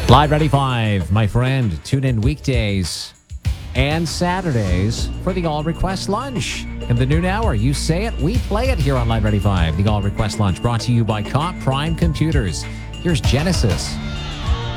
Live Ready 5, my friend. Tune in weekdays and Saturdays for the All Request Lunch. In the noon hour, you say it, we play it here on Live Ready 5. The All Request Lunch brought to you by Cop Prime Computers. Here's Genesis.